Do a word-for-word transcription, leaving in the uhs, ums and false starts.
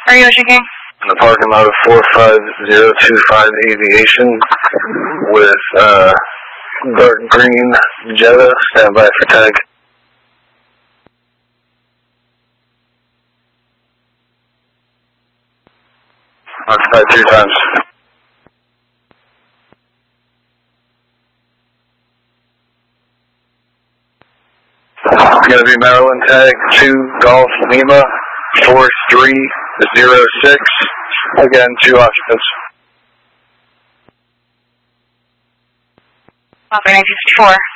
Are you Ocean King? In the parking lot of four five zero two five Aviation with uh, dark green Jetta. Stand by for tag. Occupied three times. Going to be Maryland tag two Golf Lima four three zero six. Again, two occupants. Operator nine sixty-four.